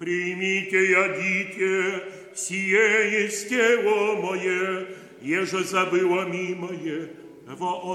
Примите, ядите, сие есть тело мое, еже забыло мимое, во